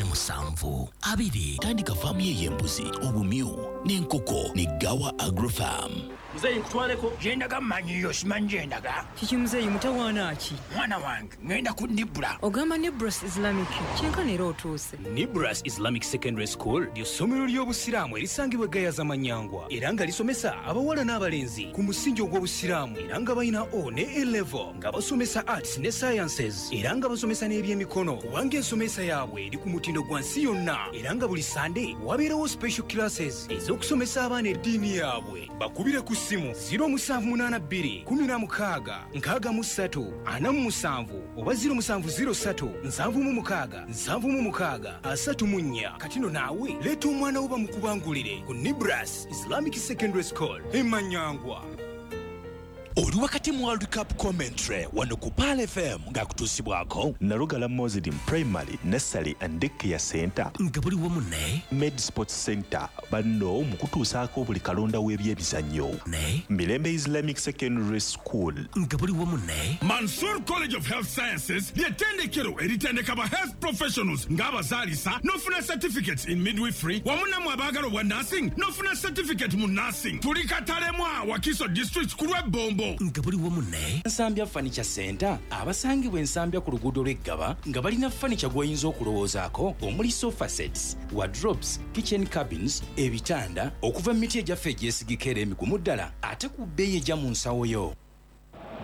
07 2 tandika faamu y'embuzi obumyu n'enkoko ne Gawa Agrofarm. Mzee nkutwaleko jendaga manyiyo simanyi jendaga kiki mzee mutawana ki mwana wange ngenda ku Nibra ogamba Nibras Islamic kyenkanera otuuse Nibras Islamic Secondary School ly'essomero ly'obusiraamu erisangibwa Gayaza Manyangwa era nga lisomesa abawala n'abalenzi ku musingi ogw'obusiraamu era nga balina O ne A-level nga basomesa arts ne sciences era nga basomesa n'ebyemikono kubanga ensomesa yaabwe eri ku mutindo gwa nsi yonna era nga buli Sunday wabeerawo special classes ez'okusomesa abaana eddiini yaabwe. Bakubire ku simu 0782 16 63 47 oba 0703 76 76 34. Katino naawe leeta omwana wo bamukubangulire ku Nibras Islamic Secondary School Manyangwa. Oli wakati mu World Cup commentary wano ku Pal FM ng'akutuusibwako Nalugala Muslim Primary Nursery and Daycare Center nga buli wamu ne Med Sports Center banno mu kutuusaako buli kalonda w'ebyemizannyo ne Mirembe Islamic Secondary School nga buli wamu ne Mansour College of Health Sciences ly'ettendekero eritendeka ba health professionals ng'abazaalisa n'ofuna certificates in midwifery wamu namwe abaagala obwa nursing n'ofuna certificate mu nursing. Tuli Katalemwa Wakiso District ku lw'Ebombo nga buli wamu ne Nsambya Furniture Center abasangibwa Ensambya ku luguudo lw'Eggaba nga balina furniture gw'oyinza okulowoozaako omuli sofa sets, wardrobes, kitchen cabins, ebitanda okuva mu miti egyaffe egyesigikera emigumu ddala ate ku bbeeyi ejja mu nsawo yo.